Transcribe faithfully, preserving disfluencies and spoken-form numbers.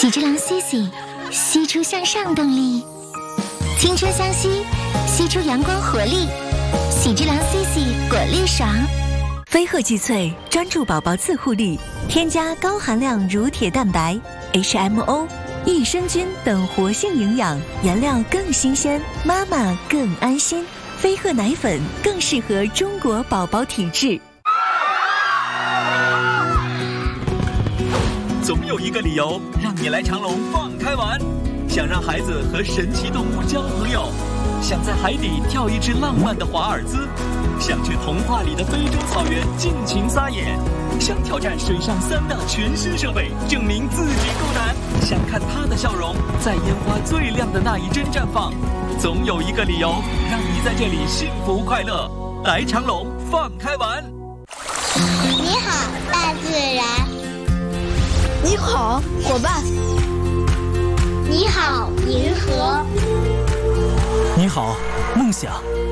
喜之郎 C C， 吸出向上动力，青春相吸，吸出阳光活力。喜之郎 C C 果粒爽。 飞鹤济萃专注宝宝自护力，添加高含量乳铁蛋白、H M O、益生菌等活性营养，原料更新鲜，妈妈更安心。飞鹤奶粉更适合中国宝宝体质。 总有一个理由让你来长隆放开玩，想让孩子和神奇动物交朋友，想在海底跳一支浪漫的华尔兹，想去童话里的非洲草原尽情撒野，想挑战水上三大全新设备，证明自己够胆，想看他的笑容在烟花最亮的那一帧绽放。总有一个理由让你在这里幸福快乐。来长隆放开玩。 你好，大自然。 你好，伙伴。 你好，银河。 你好，梦想。